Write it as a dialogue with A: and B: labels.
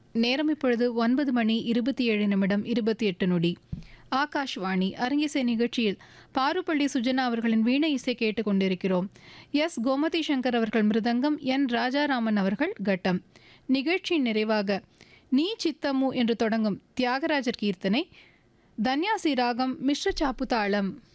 A: நேரம் இப்பொழுது 9:27 ஆகாஷ்வாணி அரங்கிசை நிகழ்ச்சியில் பாருப்பள்ளி சுஜனா அவர்களின் வீணை இசை கேட்டுக் கொண்டிருக்கிறோம். எஸ் கோமதி சங்கர் அவர்கள் மிருதங்கம், என் ராஜாராமன் அவர்கள் கட்டம். நிகழ்ச்சியின் நிறைவாக நீ சித்தமு என்று தொடங்கும் தியாகராஜர் கீர்த்தனை, தன்யாசி ராகம், மிஸ்ர சாப்பு தாளம்.